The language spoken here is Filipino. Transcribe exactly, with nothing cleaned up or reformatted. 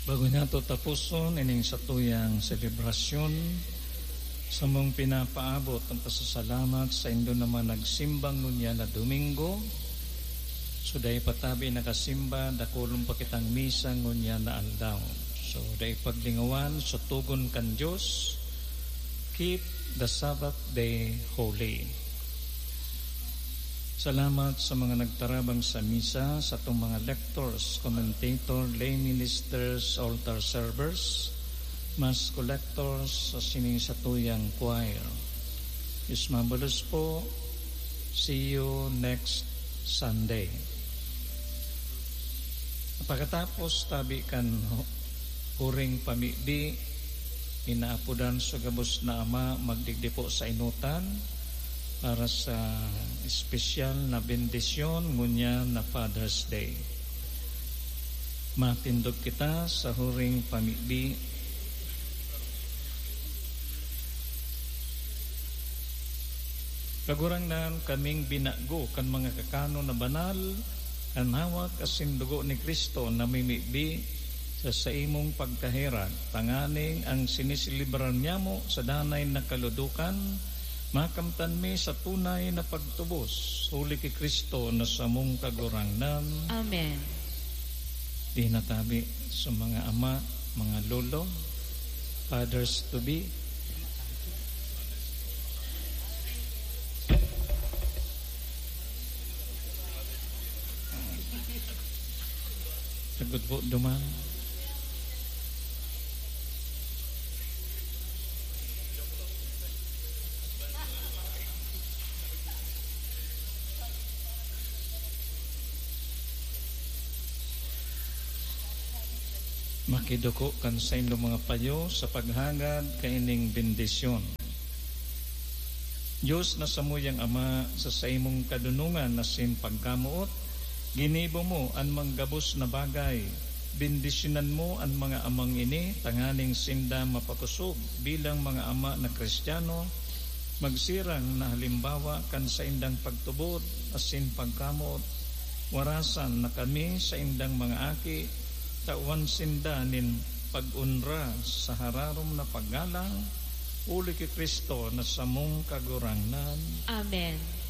Bago nato tapuson ining satuyang selebrasyon, sa mong pinapaabot ang pasasalamat sa indo naman nagsimbang ngunya na Domingo, so dahi patabi nakasimba, dakulong pa kitang misa ngunya na aldaw. So dahi paglingawan sa tugon kan Diyos, keep the Sabbath day holy. Salamat sa mga nagtarabang sa misa, sa itong mga lectors, commentator, lay ministers, altar servers, mass collectors, sa sining satuyang choir. Diyos mabalos po. See you next Sunday. Pagkatapos tabi kan huring pamigdi, inaapudan sa gabos na ama magdigdi po sa inutan para sa espesyal na bendisyon ngunya na Father's Day. Matindog kita sa huring pamigdi. Kagurang na kaming binago kan mga kakano na banal, kan hawak asin dugo ni Kristo na mimigdi sa sa imong pagkahirag. Tanganing ang sinisilibran niya mo sa danay na kaludukan, makamtan mi sa tunay na pagtubos, huli kay Kristo na sa mong kagurangnan. Amen. Di natabi sa mga ama, mga lolo, fathers to be. Sagot po duman. Makiduko kan sa inyong mga payo sa paghangad kaining bendisyon. Diyos na samuyang Ama, sa sa imong kadunungan na sin pagkamuot, ginibo mo ang manggabos na bagay, bendisyonan mo ang mga amang ini, tanganing sinda mapakusog bilang mga ama na Kristiyano, magsirang na halimbawa kan sa indang pagtubod asin pagkamuot, warasan na kami sa indang mga aki, tawan sinda nin pag-unra sa hararom na paggalang, uli ki Kristo na samong kagurangnan. Amen.